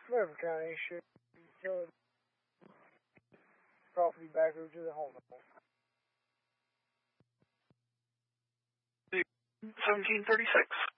Whatever County should kill property back over to the homeowner. 1736.